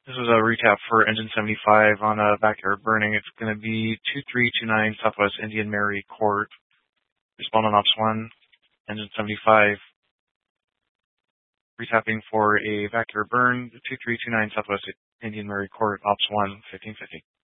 This is a recap for engine 75 on a backyard burning. It's going to be 2329 Southwest Indian Mary Court. Respond on Ops 1, engine 75. Recapping for a backyard burn, 2329 Southwest Indian Mary Court, Ops 1, 1550.